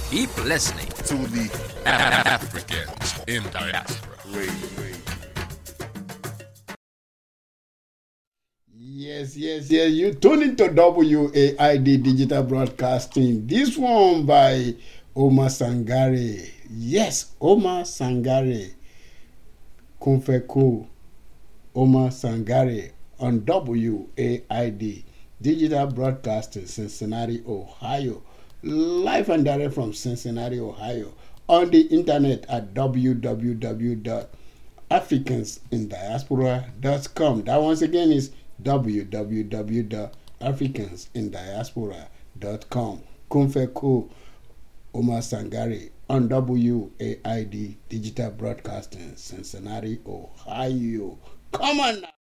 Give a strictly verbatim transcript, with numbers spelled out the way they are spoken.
Keep listening to the Africans in Diaspora. Radio. Yes, yes, yes. You tune into W A I D Digital Broadcasting. This one by Omar Sangare. Yes, Omar Sangare. Kumfeko Omar Sangare on W A I D Digital Broadcasting, Cincinnati, Ohio. Live and direct from Cincinnati, Ohio. On the internet at w w w dot africans in diaspora dot com. That once again is w w w dot africans in diaspora dot com. Kumfeko Omar Sangare on W A I D Digital Broadcasting, Cincinnati, Ohio. Come on now.